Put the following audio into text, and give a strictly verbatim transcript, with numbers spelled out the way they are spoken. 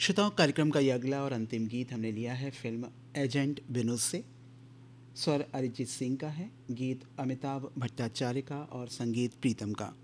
श्रोताओं, कार्यक्रम का ये अगला और अंतिम गीत हमने लिया है फिल्म एजेंट विनोद से। स्वर अरिजीत सिंह का है, गीत अमिताभ भट्टाचार्य का और संगीत प्रीतम का।